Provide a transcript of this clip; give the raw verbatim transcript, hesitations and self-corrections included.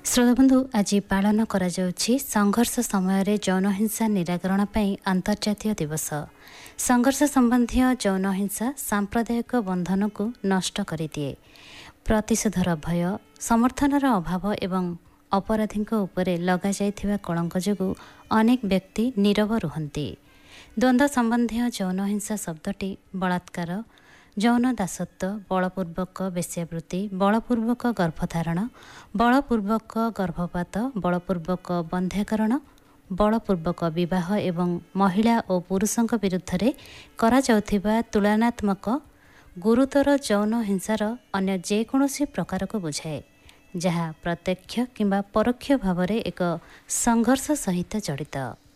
ଶ୍ରୋତାବନ୍ଧୁ ଆଜି ପାଳନ କରାଯାଉଛି ସଂଘର୍ଷ ସମୟରେ ଯୌନ ହିଂସା ନିରାକରଣ ପାଇଁ ଆନ୍ତର୍ଜାତୀୟ ଦିବସ। ସଂଘର୍ଷ ସମ୍ବନ୍ଧୀୟ ଯୌନ ହିଂସା ସାମ୍ପ୍ରଦାୟିକ ବନ୍ଧନକୁ ନଷ୍ଟ କରିଦିଏ। ପ୍ରତିଶୋଧର ଭୟ, ସମର୍ଥନର ଅଭାବ ଏବଂ ଅପରାଧୀଙ୍କ ଉପରେ ଲଗାଯାଇଥିବା କଳଙ୍କ ଯୋଗୁଁ ଅନେକ ବ୍ୟକ୍ତି ନୀରବ ରୁହନ୍ତି। ଦ୍ୱନ୍ଦ୍ୱ ସମ୍ବନ୍ଧୀୟ ଯୌନ ହିଂସା ଶବ୍ଦଟି ବଳାତ୍କାର, ଯୌନ ଦାସତ୍ୱ, ବଳପୂର୍ବକ ବେଶ୍ୟାବୃତ୍ତି, ବଳପୂର୍ବକ ଗର୍ଭଧାରଣ, ବଳପୂର୍ବକ ଗର୍ଭପାତ, ବଳପୂର୍ବକ ବନ୍ଧ୍ୟାକରଣ, ବଳପୂର୍ବକ ବିବାହ ଏବଂ ମହିଳା ଓ ପୁରୁଷଙ୍କ ବିରୁଦ୍ଧରେ କରାଯାଉଥିବା ତୁଳନାତ୍ମକ ଗୁରୁତର ଯୌନ ହିଂସାର ଅନ୍ୟ ଯେକୌଣସି ପ୍ରକାରକୁ ବୁଝାଏ, ଯାହା ପ୍ରତ୍ୟକ୍ଷ କିମ୍ବା ପରୋକ୍ଷ ଭାବରେ ଏକ ସଂଘର୍ଷ ସହିତ ଜଡ଼ିତ।